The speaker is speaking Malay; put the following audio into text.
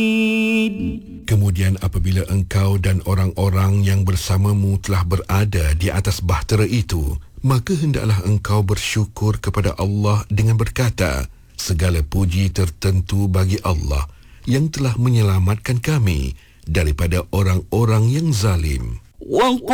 Kemudian apabila engkau dan orang-orang yang bersamamu telah berada di atas bahtera itu, maka hendaklah engkau bersyukur kepada Allah dengan berkata, segala puji tertentu bagi Allah yang telah menyelamatkan kami daripada orang-orang yang zalim.